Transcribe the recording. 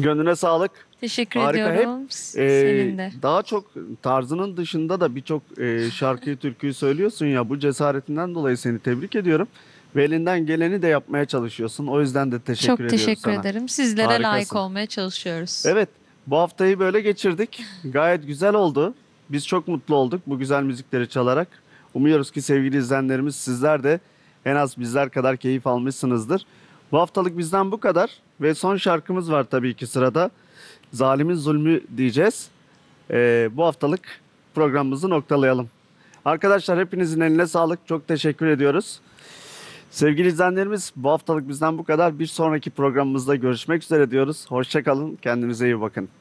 Gönlüne sağlık. Teşekkür Harika. Hep ediyorum. Senin de. daha çok tarzının dışında da birçok şarkıyı, türküyü söylüyorsun ya. Bu cesaretinden dolayı seni tebrik ediyorum. Ve elinden geleni de yapmaya çalışıyorsun. O yüzden de teşekkür Çok ediyorum teşekkür sana. ederim. Sizlere layık Harikasın. olmaya çalışıyoruz. Evet, bu haftayı böyle geçirdik. Gayet güzel oldu. Biz çok mutlu olduk bu güzel müzikleri çalarak. Umuyoruz ki sevgili izleyenlerimiz sizler de en az bizler kadar keyif almışsınızdır. Bu haftalık bizden bu kadar ve son şarkımız var tabii ki sırada. Zalimin Zulmü diyeceğiz. Bu haftalık programımızı noktalayalım. Arkadaşlar hepinizin eline sağlık. Çok teşekkür ediyoruz. Sevgili izleyenlerimiz bu haftalık bizden bu kadar. Bir sonraki programımızda görüşmek üzere diyoruz. Hoşça kalın. Kendinize iyi bakın.